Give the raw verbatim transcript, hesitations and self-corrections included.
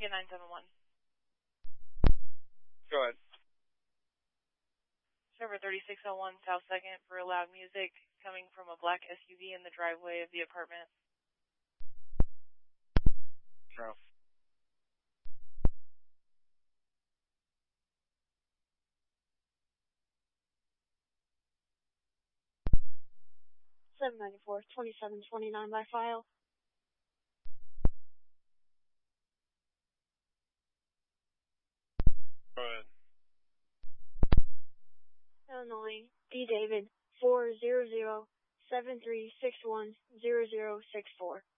Lincoln nine seven one. Go ahead. Server thirty-six oh one South second for loud music coming from a black S U V in the driveway of the apartment. No. seven ninety-four, twenty-seven twenty-nine by file. Go ahead. Illinois, D. David, four zero zero seven three six one zero zero six four.